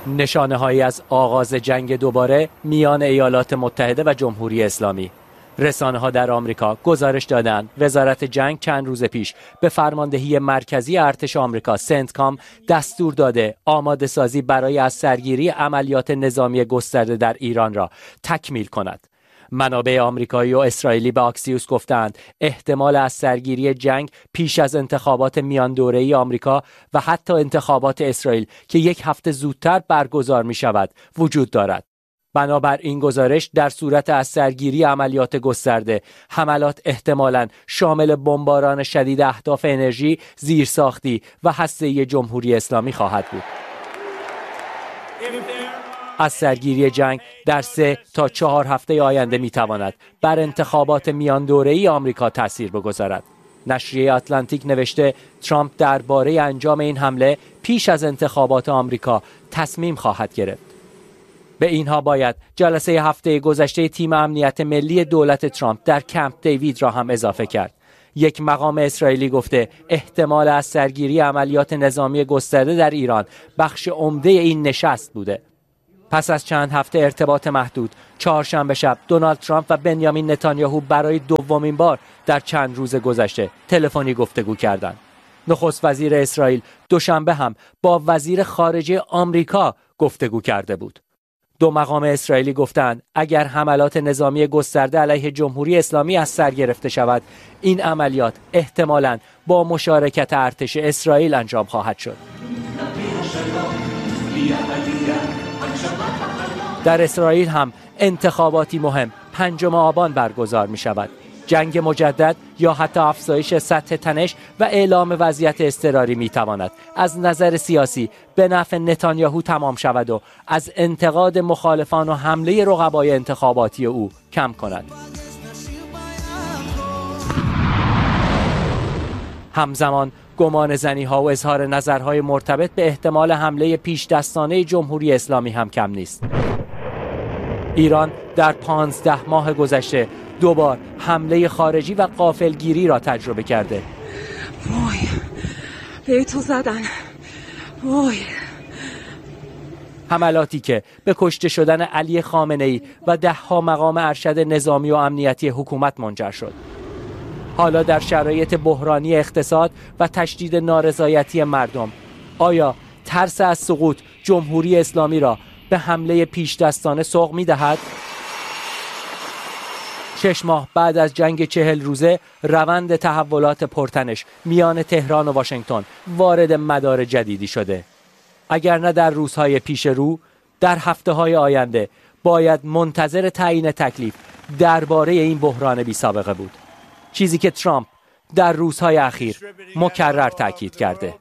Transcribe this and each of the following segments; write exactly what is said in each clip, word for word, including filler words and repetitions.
نشانه هایی از آغاز جنگ دوباره میان ایالات متحده و جمهوری اسلامی. رسانه ها در آمریکا گزارش دادند وزارت جنگ چند روز پیش به فرماندهی مرکزی ارتش آمریکا سنتکام دستور داده آماده سازی برای از سرگیری عملیات نظامی گسترده در ایران را تکمیل کند. منابع آمریکایی و اسرائیلی به آکسیوس گفتند احتمال از سرگیری جنگ پیش از انتخابات میان دوره‌ای آمریکا و حتی انتخابات اسرائیل که یک هفته زودتر برگزار می شود وجود دارد. بنابر این گزارش در صورت از سرگیری عملیات گسترده، حملات احتمالاً شامل بمباران شدید اهداف انرژی، زیرساختی و هسته‌ای جمهوری اسلامی خواهد بود. از سرگیری جنگ در سه تا چهار هفته آینده میتواند بر انتخابات میان دوره‌ای آمریکا تأثیر بگذارد. نشریه اتلانتیک نوشته ترامپ درباره انجام این حمله پیش از انتخابات آمریکا تصمیم خواهد گرفت. به اینها باید جلسه هفته گذشته تیم امنیت ملی دولت ترامپ در کمپ دیوید را هم اضافه کرد. یک مقام اسرائیلی گفته احتمال از سرگیری عملیات نظامی گسترده در ایران بخش عمده این نشست بوده. پس از چند هفته ارتباط محدود، چهارشنبه شب دونالد ترامپ و بنیامین نتانیاهو برای دومین بار در چند روز گذشته تلفنی گفتگو کردند. نخست وزیر اسرائیل دوشنبه هم با وزیر خارجه آمریکا گفتگو کرده بود. دو مقام اسرائیلی گفتند اگر حملات نظامی گسترده علیه جمهوری اسلامی از سر گرفته شود، این عملیات احتمالاً با مشارکت ارتش اسرائیل انجام خواهد شد. در اسرائیل هم انتخاباتی مهم پنجم آبان برگزار می شود. جنگ مجدد یا حتی افزایش سطح تنش و اعلام وضعیت اضطراری می تواند از نظر سیاسی به نفع نتانیاهو تمام شود و از انتقاد مخالفان و حمله رقبای انتخاباتی او کم کند. همزمان گمان زنی ها و اظهار نظرهای مرتبط به احتمال حمله پیش دستانه جمهوری اسلامی هم کم نیست. ایران در پانزده ماه گذشته دوبار حمله خارجی و غافلگیری را تجربه کرده. وای به تو زدن. وای. حملاتی که به کشته شدن علی خامنه‌ای و ده ها مقام ارشد نظامی و امنیتی حکومت منجر شد. حالا در شرایط بحرانی اقتصاد و تشدید نارضایتی مردم، آیا ترس از سقوط جمهوری اسلامی را به حمله پیش دستانه سوق می دهد؟ شش ماه بعد از جنگ چهل روزه روند تحولات پرتنش میان تهران و واشنگتن وارد مدار جدیدی شده. اگر نه در روزهای پیش رو، در هفته‌های آینده باید منتظر تعیین تکلیف درباره این بحران بی سابقه بود. چیزی که ترامپ در روزهای اخیر مکرر تاکید کرده.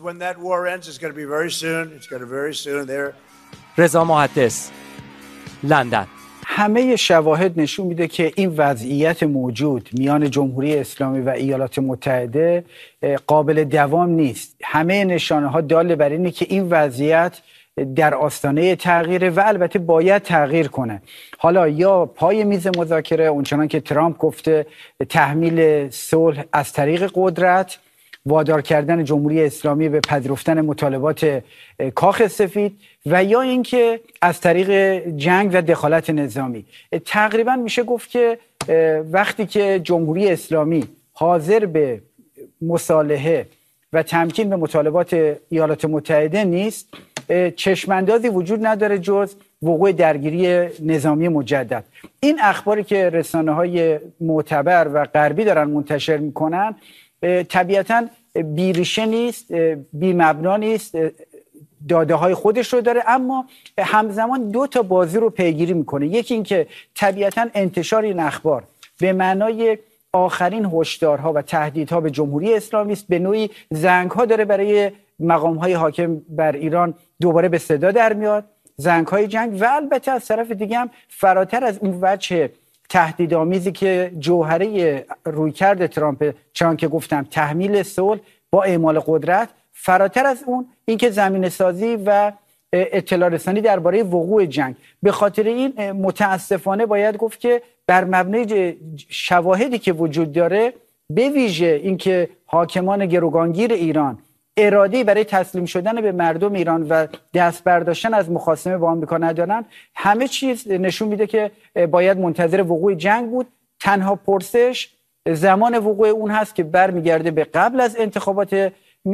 رضا محدث، لندن. همه شواهد نشون میده که این وضعیت موجود میان جمهوری اسلامی و ایالات متحده قابل دوام نیست. همه نشانه ها دال بر اینه که این وضعیت در آستانه تغییره و البته باید تغییر کنه. حالا یا پای میز مذاکره اونچنان که ترامپ گفته تحمیل صلح از طریق قدرت، وادار کردن جمهوری اسلامی به پذیرفتن مطالبات کاخ سفید، و یا اینکه از طریق جنگ و دخالت نظامی. تقریبا میشه گفت که وقتی که جمهوری اسلامی حاضر به مصالحه و تمکین به مطالبات ایالات متحده نیست، چشماندازی وجود نداره جز وقوع درگیری نظامی مجدد. این اخباری که رسانه‌های معتبر و غربی دارن منتشر میکنن طبیعتاً بیریشه نیست، بی مبنا نیست، داده های خودش رو داره، اما همزمان دو تا بازی رو پیگیری میکنه. یکی این که طبیعتاً انتشار این اخبار به معنای آخرین هشدارها و تهدیدها به جمهوری اسلامی است، به نوعی زنگ‌ها داره برای مقام‌های حاکم بر ایران دوباره به صدا در میاد، زنگ‌های جنگ، و البته از طرف دیگه هم فراتر از اون وجه تهدیدآمیزی که جوهره رویکرد ترامپ، چون که گفتم تحمیل صلح با اعمال قدرت، فراتر از اون اینکه زمینه سازی و اطلاع رسانی درباره وقوع جنگ. به خاطر این متاسفانه باید گفت که بر مبنای شواهدی که وجود داره، به ویژه اینکه حاکمان گروگانگیر ایران اراده‌ای برای تسلیم شدن به مردم ایران و دست برداشتن از مخاصمه با آمریکا ندارن، همه چیز نشون میده که باید منتظر وقوع جنگ بود. تنها پرسش زمان وقوع اون هست که برمیگرده به قبل از انتخابات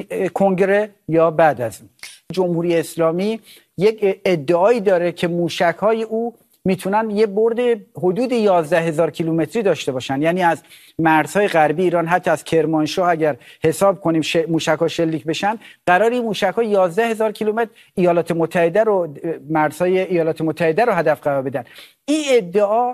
کنگره یا بعد از اون. جمهوری اسلامی یک ادعایی داره که موشک‌های او میتونن یه برد حدود یازده هزار کیلومتری داشته باشن، یعنی از مرزهای غربی ایران حتی از کرمانشاه اگر حساب کنیم ش... موشک‌ها شلیک بشن، قرار این موشک‌ها یازده هزار کیلومتر ایالات متحده رو مرزهای ایالات متحده رو هدف قرار بدن. این ادعا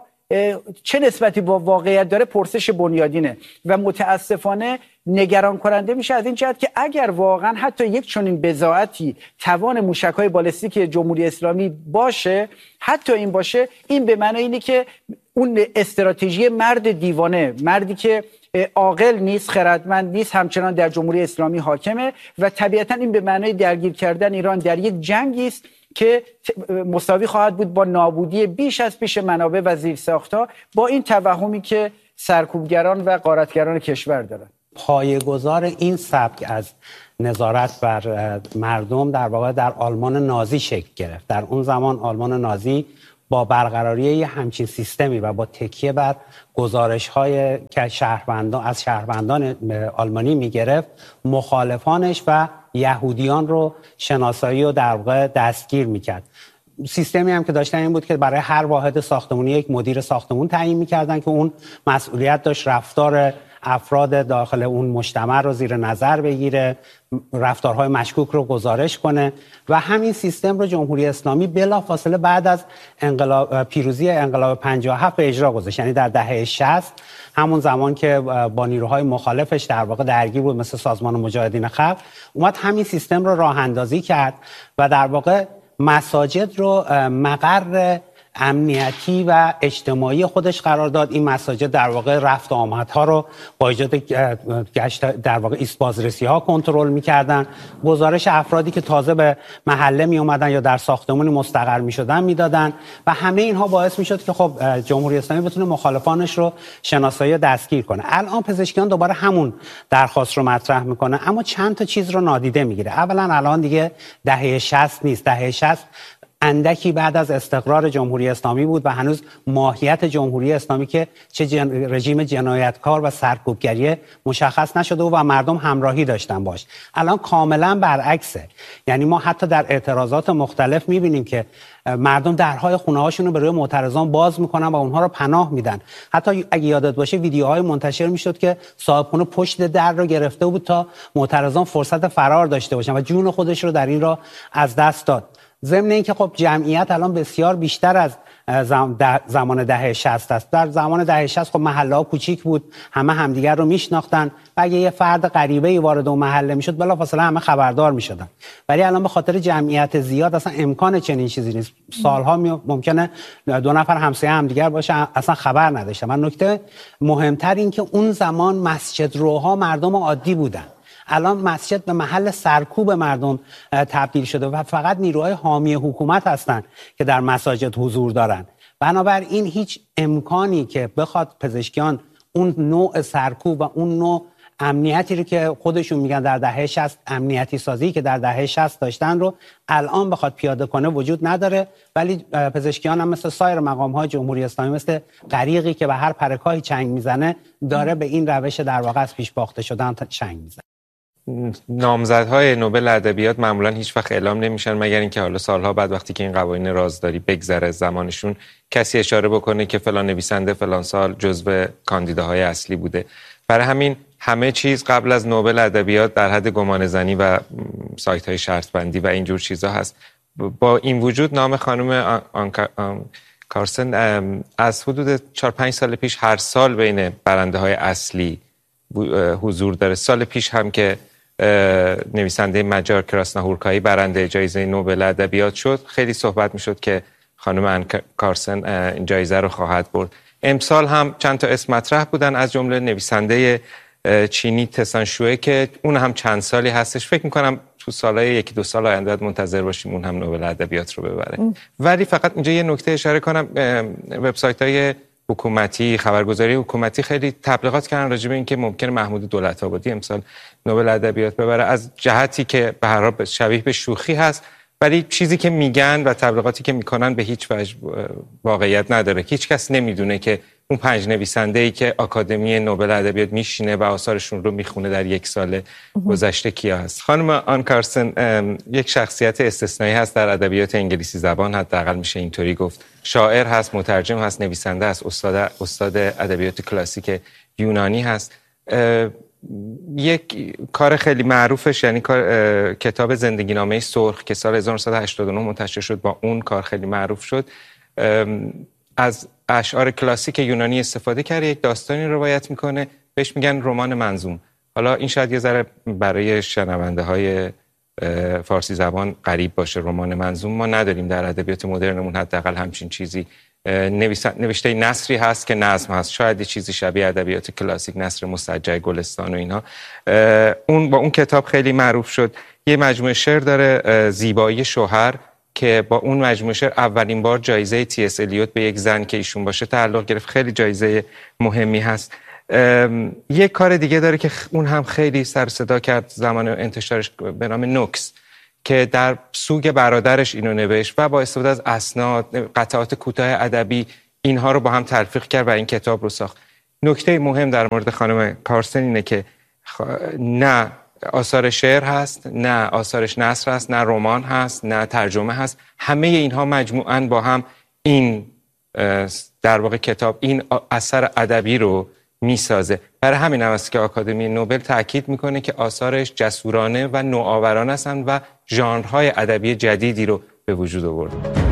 چه نسبتی با واقعیت داره؟ پرسش بنیادینه و متاسفانه نگران کننده میشه از این جهت که اگر واقعا حتی یک چنین بضاعتی توان موشک‌های بالستیک جمهوری اسلامی باشه، حتی این باشه، این به معنی اینه که اون استراتژی مرد دیوانه، مردی که عاقل نیست، خردمند نیست، همچنان در جمهوری اسلامی حاکمه و طبیعتا این به معنی درگیر کردن ایران در یک جنگی است که مساوی خواهد بود با نابودی بیش از پیش منابع و زیرساخت‌ها، با این توهمی که سرکوبگران و غارتگران کشور دارند. پایه‌گذار این سبک از نظارت بر مردم در واقع در آلمان نازی شکل گرفت. در اون زمان آلمان نازی با برقراری یه همچین سیستمی و با تکیه بر گزارش‌های که شهروندان از شهروندان آلمانی می‌گرفت، مخالفانش و یهودیان رو شناسایی و در واقع دستگیر می‌کرد. سیستمی هم که داشتن این بود که برای هر واحد ساختمانی یک مدیر ساختمون تعیین می‌کردن که اون مسئولیت داشت رفتار افراد داخل اون مجتمع رو زیر نظر بگیره، رفتارهای مشکوک رو گزارش کنه و همین سیستم رو جمهوری اسلامی بلافاصله بعد از انقلاب پیروزی انقلاب پنجاه و هفت به اجرا گذاشت. یعنی در دهه شصت، همون زمان که با نیروهای مخالفش در واقع درگیر بود مثل سازمان مجاهدین خلق، اومد همین سیستم رو راه اندازی کرد و در واقع مساجد رو مقر امنیتی و اجتماعی خودش قرار داد. این مساجد در واقع رفت و آمدها رو با ایجاد گشت در واقع ایست بازرسی ها کنترل می‌کردن. گزارش افرادی که تازه به محله می اومدن یا در ساختمانی مستقر می‌شدن میدادن و همه اینها باعث می‌شد که خب جمهوری اسلامی بتونه مخالفانش رو شناسایی و دستگیر کنه. الان پزشکیان دوباره همون درخواست رو مطرح میکنه، اما چند تا چیز رو نادیده میگیره. اولا الان دیگه دهه شصت نیست. دهه شصت اندکی بعد از استقرار جمهوری اسلامی بود و هنوز ماهیت جمهوری اسلامی که چه جن... رژیم جنایتکار و سرکوبگری مشخص نشده و مردم همراهی داشتن باش. الان کاملا برعکسه. یعنی ما حتی در اعتراضات مختلف میبینیم که مردم درهای خونه هاشون رو به روی معترضان باز میکنن و اونها رو پناه میدن. حتی اگه یادت باشه ویدیوهای منتشر میشد که صاحب خونه پشت در رو گرفته بود تا معترضان فرصت فرار داشته باشن و جون خودش رو در این راه از دست داد. ضمن اینکه خب جمعیت الان بسیار بیشتر از زمان دهه شصت است. در زمان دهه شصت خب محله‌ها کوچیک بود، همه همدیگر رو میشناختن و اگه یه فرد غریبه‌ای وارد اون محله میشد بلافاصله همه خبردار میشدن. ولی الان به خاطر جمعیت زیاد اصلا امکان چنین چیزی نیست. سالها ممکنه دو نفر همسایه همدیگر باشه اصلا خبر نداشتن. و نکته مهمتر این که اون زمان مسجد روها مردم عادی بودن. الان مسجد به محل سرکوب مردم تبدیل شده و فقط نیروهای حامی حکومت هستند که در مساجد حضور دارن. بنابراین هیچ امکانی که بخواد پزشکیان اون نوع سرکوب و اون نوع امنیتی رو که خودشون میگن در دهه شصت امنیتی سازی که در دهه شصت داشتن رو الان بخواد پیاده کنه وجود نداره. ولی پزشکیان هم مثل سایر مقام‌های جمهوری اسلامی، مثل غریقی که به هر پرکاهی چنگ میزنه، داره به این روش در واقع از پیش باخته شدن چنگ میزنه. نامزدهای نوبل ادبیات معمولا هیچ وقت اعلام نمیشن مگر اینکه حالا سالها بعد وقتی که این قوانین رازداری بگذره از زمانشون کسی اشاره بکنه که فلان نویسنده فلان سال جزو کاندیداهای اصلی بوده. برای همین همه چیز قبل از نوبل ادبیات در حد گمانه‌زنی و سایت‌های شرط بندی و اینجور چیزا هست. با این وجود نام خانم کارسن از حدود چهار پنج سال پیش هر سال بین برنده‌های اصلی حضور داره. سال پیش هم که نویسنده مجار کراسناهورکایی برنده جایزه نوبل ادبیات شد، خیلی صحبت میشد که خانم ان کارسن این جایزه رو خواهد برد. امسال هم چند تا اسم مطرح بودن، از جمله نویسنده چینی تسان شوئه که اون هم چند سالی هستش. فکر میکنم تو سالهای یکی دو سال آینده باید منتظر باشیم اون هم نوبل ادبیات رو ببره. ام. ولی فقط اینجا یه نکته اشاره کنم، وبسایت‌های حکومتی، خبرگزاری حکومتی خیلی تبلیغات کردن راجع به اینکه ممکنه محمود دولت‌آبادی امسال نوبل ادبیات ببره، از جهتی که به هر حال شبیه به شوخی هست، ولی چیزی که میگن و تبلیغاتی که میکنن به هیچ وجه واقعیت نداره. هیچ کس نمیدونه که اون پنج نویسنده‌ای که آکادمی نوبل ادبیات میشینه و آثارشون رو میخونه در یک سال گذشته کیا هست. خانم آن کارسن یک شخصیت استثنایی هست در ادبیات انگلیسی زبان، حداقل میشه اینطوری گفت. شاعر هست، مترجم هست، نویسنده هست، استاد استاد ادبیات کلاسیک یونانی هست. یک کار خیلی معروفش یعنی کار کتاب زندگی نامه سرخ که سال هزار و نهصد و هشتاد و نه منتشر شد، با اون کار خیلی معروف شد. از اشعار کلاسیک یونانی استفاده کرده، یک داستانی روایت میکنه، بهش میگن رمان منظوم. حالا این شاید یه ذره برای شنونده های فارسی زبان غریب باشه، رمان منظوم ما نداریم در ادبیات مدرنمون، حداقل همچین چیزی. نوشته نثری هست که نظم هست، شاید چیزی شبیه ادبیات کلاسیک، نثر مسجع گلستان و اینها. اون با اون کتاب خیلی معروف شد. یه مجموعه شعر داره، زیبایی شوهر، که با اون مجموعه شعر اولین بار جایزه تی اس الیوت به یک زن که ایشون باشه تعلق گرفت. خیلی جایزه مهمی هست. یک کار دیگه داره که اون هم خیلی سر صدا کرد زمان انتشارش، به نام نوکس، که در سوگ برادرش اینو نوشت و با استفاده از اسناد، قطعات کوتاه ادبی، اینها رو با هم تلفیق کرد و این کتاب رو ساخت. نکته مهم در مورد خانم کارسن اینه که نه آثار شعر هست، نه آثارش نثر هست، نه رمان هست، نه ترجمه هست. همه اینها مجموعاً با هم این در واقع کتاب، این اثر ادبی رو میسازه. برای همین هم است که آکادمی نوبل تاکید میکنه که آثارش جسورانه و نوآورانه هستند و ژانرهای ادبی جدیدی رو به وجود آورده.